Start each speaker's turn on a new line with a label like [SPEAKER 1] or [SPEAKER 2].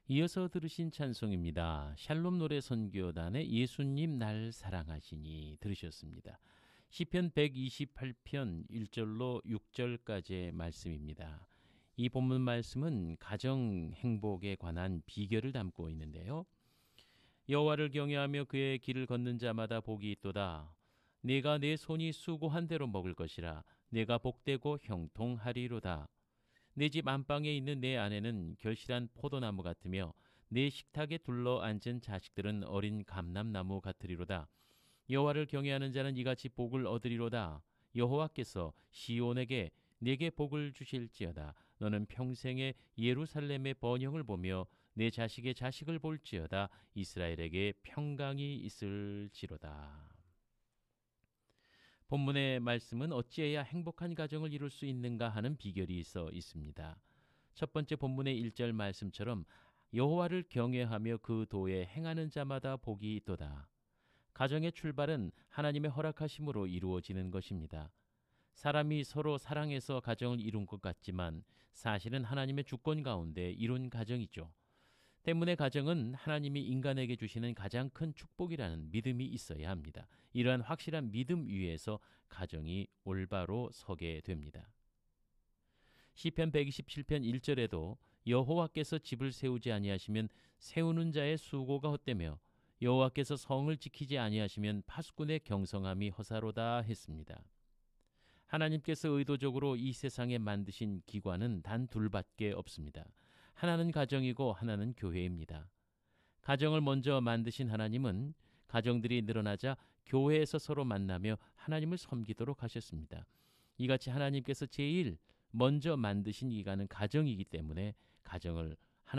[SPEAKER 1] 이어서 들으신 찬송입니다. 샬롬 노래 선교단의 예수님 날 사랑하시니 들으셨습니다. 시편 128편 1절로 6절까지의 말씀입니다. 이 본문 말씀은 가정 행복에 관한 비결을 담고 있는데요. 여호와를 경외하며 그의 길을 걷는 자마다 복이 있도다. 내가 내 손이 수고한 대로 먹을 것이라. 내가 복되고 형통하리로다. 내 집 안방에 있는 내 아내는 결실한 포도나무 같으며 내 식탁에 둘러 앉은 자식들은 어린 감람나무 같으리로다. 여호와를 경외하는 자는 이같이 복을 얻으리로다. 여호와께서 시온에게 내게 복을 주실지어다. 너는 평생에 예루살렘의 번영을 보며 내 자식의 자식을 볼지어다. 이스라엘에게 평강이 있을지로다. 본문의 말씀은 어찌해야 행복한 가정을 이룰 수 있는가 하는 비결이 있어 있습니다. 첫 번째 본문의 1절 말씀처럼 여호와를 경외하며 그 도에 행하는 자마다 복이 있도다. 가정의 출발은 하나님의 허락하심으로 이루어지는 것입니다. 사람이 서로 사랑해서 가정을 이룬 것 같지만 사실은 하나님의 주권 가운데 이룬 가정이죠. 때문에 가정은 하나님이 인간에게 주시는 가장 큰 축복이라는 믿음이 있어야 합니다. 이러한 확실한 믿음 위에서 가정이 올바로 서게 됩니다. 시편 127편 1절에도 여호와께서 집을 세우지 아니하시면 세우는 자의 수고가 헛되며 여호와께서 성을 지키지 아니하시면 파수꾼의 경성함이 허사로다 했습니다. 하나님께서 의도적으로 이 세상에 만드신 기관은 단 둘밖에 없습니다. 하나는 가정이고 하나는 교회입니다. 가정을 먼저 만드신 하나님은 가정들이 늘어나자 교회에서 서로 만나며 하나님을 섬기도록 하셨습니다. 이같이 하나님께서 제일 먼저 만드신 기관은 가정이기 때문에 가정을